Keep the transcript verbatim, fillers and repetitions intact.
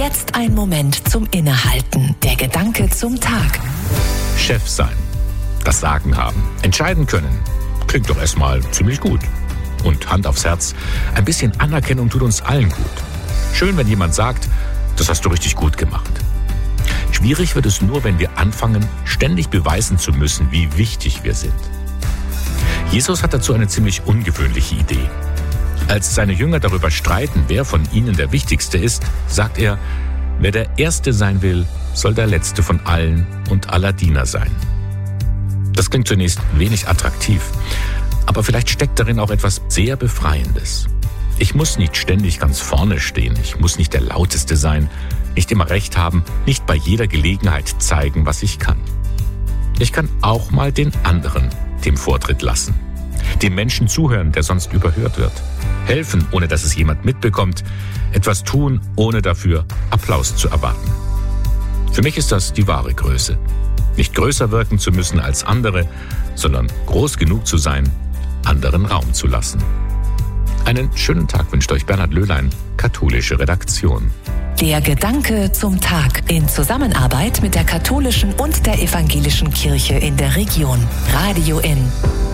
Jetzt ein Moment zum Innehalten. Der Gedanke zum Tag. Chef sein, das Sagen haben, entscheiden können, klingt doch erstmal ziemlich gut. Und Hand aufs Herz, ein bisschen Anerkennung tut uns allen gut. Schön, wenn jemand sagt, das hast du richtig gut gemacht. Schwierig wird es nur, wenn wir anfangen, ständig beweisen zu müssen, wie wichtig wir sind. Jesus hat dazu eine ziemlich ungewöhnliche Idee. Als seine Jünger darüber streiten, wer von ihnen der Wichtigste ist, sagt er, wer der Erste sein will, soll der Letzte von allen und aller Diener sein. Das klingt zunächst wenig attraktiv, aber vielleicht steckt darin auch etwas sehr Befreiendes. Ich muss nicht ständig ganz vorne stehen, ich muss nicht der Lauteste sein, nicht immer recht haben, nicht bei jeder Gelegenheit zeigen, was ich kann. Ich kann auch mal den anderen den Vortritt lassen, dem Menschen zuhören, der sonst überhört wird, helfen, ohne dass es jemand mitbekommt, etwas tun, ohne dafür Applaus zu erwarten. Für mich ist das die wahre Größe. Nicht größer wirken zu müssen als andere, sondern groß genug zu sein, anderen Raum zu lassen. Einen schönen Tag wünscht euch Bernhard Löhlein, katholische Redaktion. Der Gedanke zum Tag in Zusammenarbeit mit der katholischen und der evangelischen Kirche in der Region. Radio N.